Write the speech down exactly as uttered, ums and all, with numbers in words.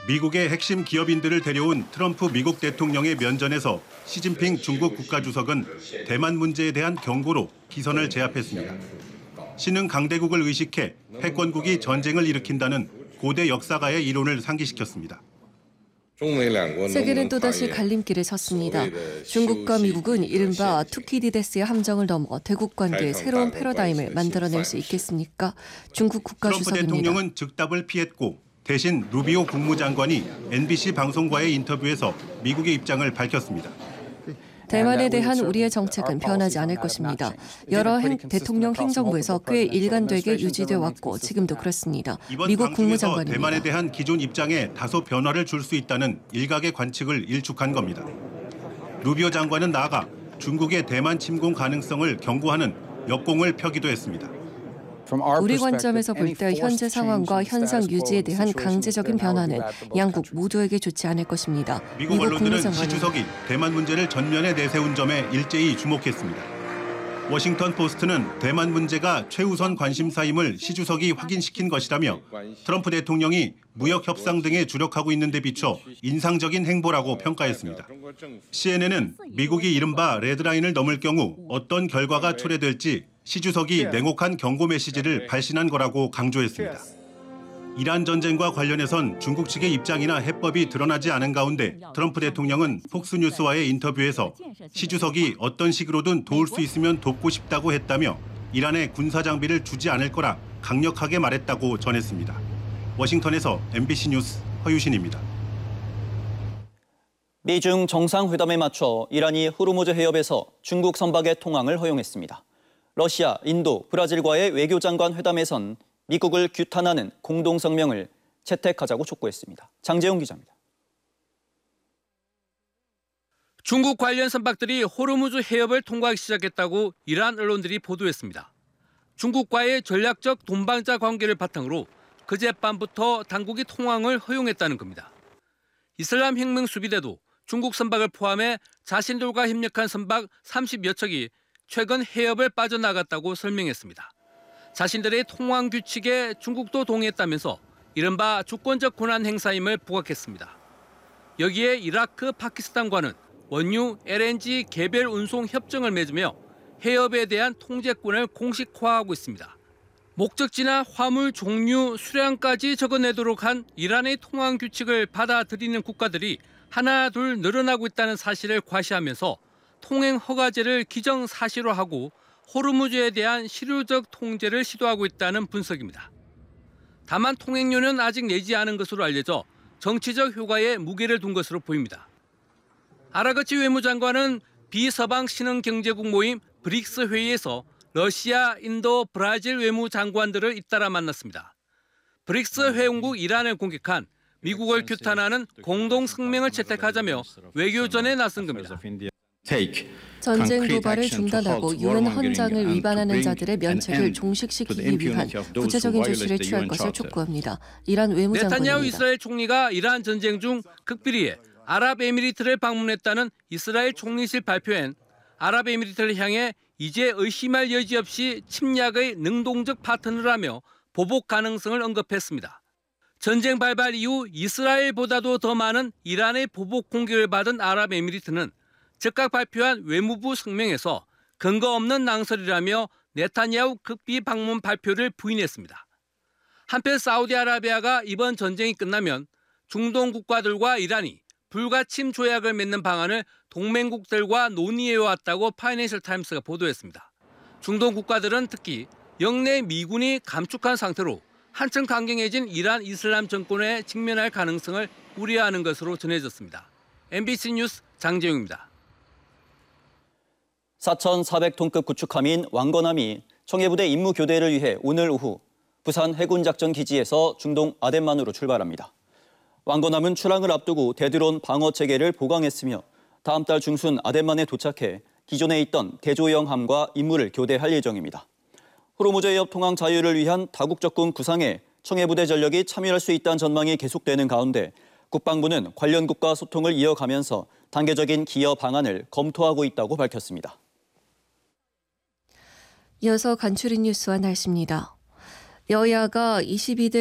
미국의 핵심 기업인들을 데려온 트럼프 미국 대통령의 면전에서 시진핑 중국 국가주석은 대만 문제에 대한 경고로 기선을 제압했습니다. 신흥 강대국을 의식해 패권국이 전쟁을 일으킨다는 고대 역사가의 이론을 상기시켰습니다. 세계는 또다시 갈림길에 섰습니다. 중국과 미국은 이른바 투키디데스의 함정을 넘어 대국 관계의 새로운 패러다임을 만들어낼 수 있겠습니까? 중국 국가주석입니다. 트럼프 대통령은 즉답을 피했고 대신 루비오 국무장관이 엠비씨 방송과의 인터뷰에서 미국의 입장을 밝혔습니다. 대만에 대한 우리의 정책은 변하지 않을 것입니다. 여러 행, 대통령 행정부에서 꽤 일관되게 유지돼 왔고 지금도 그렇습니다. 미국 국무장관입니다. 대만에 대한 기존 입장에 다소 변화를 줄 수 있다는 일각의 관측을 일축한 겁니다. 루비오 장관은 나아가 중국의 대만 침공 가능성을 경고하는 역공을 펴기도 했습니다. 우리 관점에서 볼 때 현재 상황과 현상 유지에 대한 강제적인 변화는 양국 모두에게 좋지 않을 것입니다. 미국 언론들은 시 주석이 대만 문제를 전면에 내세운 점에 일제히 주목했습니다. 워싱턴 포스트는 대만 문제가 최우선 관심사임을 시 주석이 확인시킨 것이라며 트럼프 대통령이 무역 협상 등에 주력하고 있는 데 비춰 인상적인 행보라고 평가했습니다. 씨엔엔은 미국이 이른바 레드라인을 넘을 경우 어떤 결과가 초래될지 시 주석이 냉혹한 경고 메시지를 발신한 거라고 강조했습니다. 이란 전쟁과 관련해선 중국 측의 입장이나 해법이 드러나지 않은 가운데 트럼프 대통령은 폭스뉴스와의 인터뷰에서 시 주석이 어떤 식으로든 도울 수 있으면 돕고 싶다고 했다며 이란에 군사 장비를 주지 않을 거라 강력하게 말했다고 전했습니다. 워싱턴에서 엠비씨 뉴스 허유신입니다. 미중 정상회담에 맞춰 이란이 호르무즈 해협에서 중국 선박의 통항을 허용했습니다. 러시아, 인도, 브라질과의 외교장관 회담에선 미국을 규탄하는 공동성명을 채택하자고 촉구했습니다. 장재용 기자입니다. 중국 관련 선박들이 호르무즈 해협을 통과하기 시작했다고 이란 언론들이 보도했습니다. 중국과의 전략적 동반자 관계를 바탕으로 그젯밤부터 당국이 통항을 허용했다는 겁니다. 이슬람 혁명 수비대도 중국 선박을 포함해 자신들과 협력한 선박 삼십여 척이 최근 해협을 빠져나갔다고 설명했습니다. 자신들의 통항 규칙에 중국도 동의했다면서 이른바 주권적 권한 행사임을 부각했습니다. 여기에 이라크, 파키스탄과는 원유, 엘엔지 개별 운송 협정을 맺으며 해협에 대한 통제권을 공식화하고 있습니다. 목적지나 화물 종류, 수량까지 적어내도록 한 이란의 통항 규칙을 받아들이는 국가들이 하나 둘 늘어나고 있다는 사실을 과시하면서 통행 허가제를 기정사실화하고 호르무즈에 대한 실효적 통제를 시도하고 있다는 분석입니다. 다만 통행료는 아직 내지 않은 것으로 알려져 정치적 효과에 무게를 둔 것으로 보입니다. 아라그치 외무장관은 비서방 신흥경제국 모임 브릭스 회의에서 러시아, 인도, 브라질 외무장관들을 잇따라 만났습니다. 브릭스 회원국 이란을 공격한 미국을 규탄하는 공동성명을 채택하자며 외교전에 나선 겁니다. 전쟁 도발을 중단하고 유엔 헌장을 위반하는 자들의 면책을 종식시키기 위한 구체적인 조치를 취할 것을 촉구합니다. 이란 외무장관입니다. 네타냐후 이스라엘 총리가 이란 전쟁 중 극비리에 아랍에미리트를 방문했다는 이스라엘 총리실 발표엔 아랍에미리트를 향해 이제 의심할 여지 없이 침략의 능동적 파트너라며 보복 가능성을 언급했습니다. 전쟁 발발 이후 이스라엘보다도 더 많은 이란의 보복 공격을 받은 아랍에미리트는 즉각 발표한 외무부 성명에서 근거 없는 낭설이라며 네타냐후 극비 방문 발표를 부인했습니다. 한편 사우디아라비아가 이번 전쟁이 끝나면 중동 국가들과 이란이 불가침 조약을 맺는 방안을 동맹국들과 논의해왔다고 파이낸셜 타임스가 보도했습니다. 중동 국가들은 특히 영내 미군이 감축한 상태로 한층 강경해진 이란 이슬람 정권에 직면할 가능성을 우려하는 것으로 전해졌습니다. 엠비씨 뉴스 장재용입니다. 사천사백 톤급 구축함인 왕건함이 청해부대 임무 교대를 위해 오늘 오후 부산 해군작전기지에서 중동 아덴만으로 출발합니다. 왕건함은 출항을 앞두고 대드론 방어 체계를 보강했으며 다음 달 중순 아덴만에 도착해 기존에 있던 대조영함과 임무를 교대할 예정입니다. 호르무즈 해협 통항 자유를 위한 다국적군 구상에 청해부대 전력이 참여할 수 있다는 전망이 계속되는 가운데 국방부는 관련국과 소통을 이어가면서 단계적인 기여 방안을 검토하고 있다고 밝혔습니다. 이어서 간추린 뉴스와 날씨입니다. 여야가 이십이 대